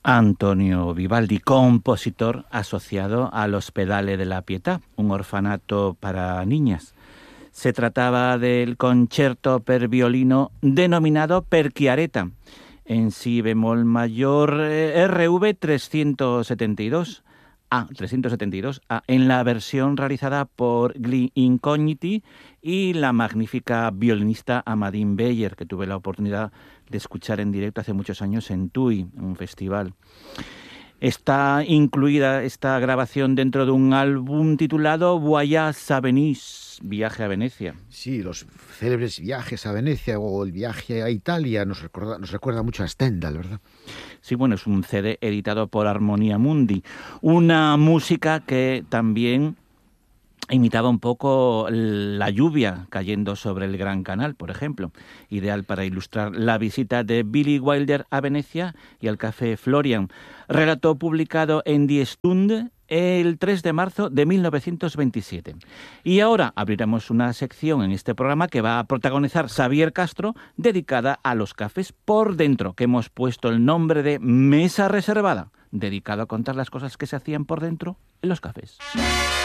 Antonio Vivaldi, compositor asociado al Ospedale de la Pietà, un orfanato para niñas. Se trataba del concerto per violino denominado per Chiaretta, en si bemol mayor RV 372. 372 en la versión realizada por Gli Incogniti y la magnífica violinista Amadine Beyer, que tuve la oportunidad de escuchar en directo hace muchos años en Tui, en un festival. Está incluida esta grabación dentro de un álbum titulado Voyage à Venise, Viaje a Venecia. Sí, los célebres viajes a Venecia o el viaje a Italia nos recuerda mucho a Stendhal, ¿verdad? Sí, bueno, es un CD editado por Armonia Mundi. Una música que también imitaba un poco la lluvia cayendo sobre el Gran Canal, por ejemplo, ideal para ilustrar la visita de Billy Wilder a Venecia y al Café Florian. Relato publicado en Die Stunde el 3 de marzo de 1927. Y ahora abriremos una sección en este programa que va a protagonizar Xavier Castro, dedicada a los cafés por dentro, que hemos puesto el nombre de Mesa Reservada, dedicado a contar las cosas que se hacían por dentro en los cafés.